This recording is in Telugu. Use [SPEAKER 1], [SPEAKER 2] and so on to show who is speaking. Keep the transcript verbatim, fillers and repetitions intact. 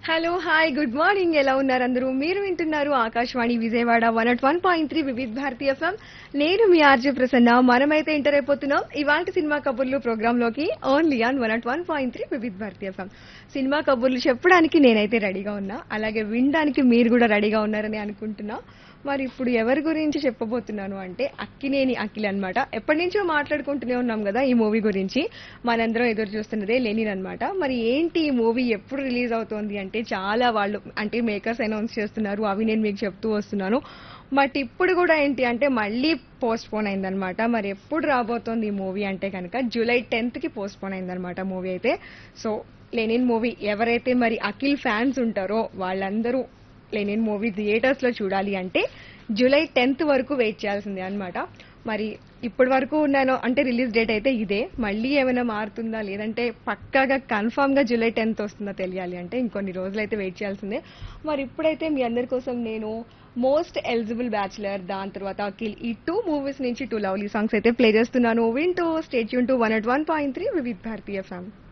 [SPEAKER 1] హలో హాయ్ గుడ్ మార్నింగ్ ఎలా ఉన్నారు అందరూ మీరు వింటున్నారు Akashvani Vijayawada one at one point three వివిధ భారతి ఎఫ్ఎం నేను మీ ఆర్జే ప్రసన్న మనమైతే ఎంటర్ అయిపోతున్నాం ఇవాంటి సినిమా కబుర్లు ప్రోగ్రామ్ లోకి only on one at one point three వివిధ భారతి ఎఫ్ఎం సినిమా కబుర్లు చెప్పడానికి నేనైతే రెడీగా ఉన్నా అలాగే వినడానికి మీరు కూడా రెడీగా ఉన్నారని అనుకుంటున్నా మరి ఇప్పుడు ఎవరి గురించి చెప్పబోతున్నాను అంటే అక్కినేని అఖిల్ అన్నమాట ఎప్పటి నుంచో మాట్లాడుకుంటూనే ఉన్నాం కదా ఈ మూవీ గురించి మనందరం ఎదురు చూస్తున్నదే లెనిన్ అన్నమాట మరి ఏంటి ఈ మూవీ ఎప్పుడు రిలీజ్ అవుతోంది అంటే చాలా వాళ్ళు అంటే మేకర్స్ అనౌన్స్ చేస్తున్నారు అవి నేను మీకు చెప్తూ వస్తున్నాను బట్ ఇప్పుడు కూడా ఏంటి అంటే మళ్ళీ పోస్ట్ పోన్ అయిందనమాట మరి ఎప్పుడు రాబోతోంది ఈ మూవీ అంటే కనుక జూలై టెన్త్ కి పోస్ట్ పోన్ అయిందనమాట మూవీ అయితే సో లెనిన్ మూవీ ఎవరైతే మరి అఖిల్ ఫ్యాన్స్ ఉంటారో వాళ్ళందరూ లెనిన్ మూవీ థియేటర్స్ లో చూడాలి అంటే జూలై టెన్త్ వరకు వెయిట్ చేయాల్సిందే అన్నమాట మరి ఇప్పటి వరకు ఉన్నాను అంటే రిలీజ్ డేట్ అయితే ఇదే మళ్ళీ ఏమైనా మారుతుందా లేదంటే పక్కాగా కన్ఫామ్ గా జూలై టెన్త్ వస్తుందా తెలియాలి అంటే ఇంకొన్ని రోజులు అయితే వెయిట్ చేయాల్సిందే మరి ఇప్పుడైతే మీ అందరి కోసం నేను మోస్ట్ ఎలిజిబుల్ బ్యాచులర్ దాని తర్వాత అఖిల్ ఈ టూ మూవీస్ నుంచి టూ లవ్లీ సాంగ్స్ అయితే ప్లే చేస్తున్నాను వింటూ state Yoon to one at one point three వివిధ భారతీయ ఎఫ్ఎం